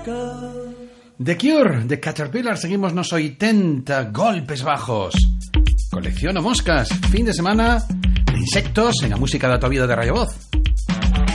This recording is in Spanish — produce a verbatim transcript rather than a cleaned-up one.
The Cure, The Caterpillar, seguimos Nos oitenta, golpes bajos. Colecciono moscas, fin de semana de insectos en la música da tua vida de Radio Voz.